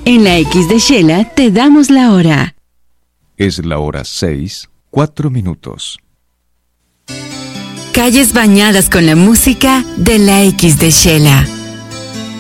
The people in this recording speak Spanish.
En la X de Shela te damos la hora. Es la hora 6:04. Calles bañadas con la música de la X de Shela.